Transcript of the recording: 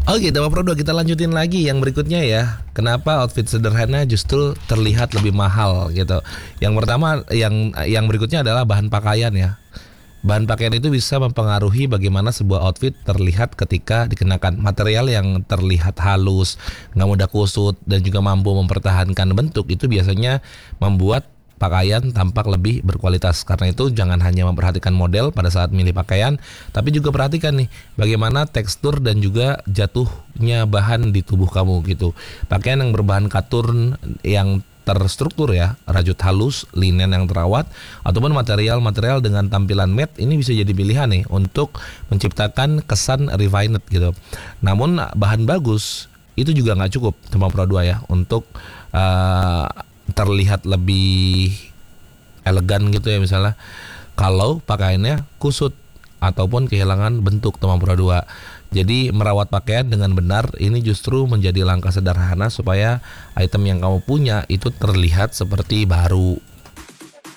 Oke, Tema Pro 2 kita lanjutin lagi yang berikutnya ya. Kenapa outfit sederhana justru terlihat lebih mahal gitu. Yang pertama yang berikutnya adalah bahan pakaian ya. Bahan pakaian itu bisa mempengaruhi bagaimana sebuah outfit terlihat ketika dikenakan. Material yang terlihat halus, nggak mudah kusut, dan juga mampu mempertahankan bentuk itu biasanya membuat pakaian tampak lebih berkualitas. Karena itu jangan hanya memperhatikan model pada saat milih pakaian, tapi juga perhatikan nih bagaimana tekstur dan juga jatuhnya bahan di tubuh kamu gitu. Pakaian yang berbahan katun yang terstruktur ya, rajut halus, linen yang terawat, ataupun material-material dengan tampilan matte ini bisa jadi pilihan nih untuk menciptakan kesan refined gitu. Namun bahan bagus itu juga nggak cukup Tema Pro 2 ya untuk terlihat lebih elegan gitu ya, misalnya kalau pakaiannya kusut ataupun kehilangan bentuk Tema Pro 2. Jadi merawat pakaian dengan benar ini justru menjadi langkah sederhana supaya item yang kamu punya itu terlihat seperti baru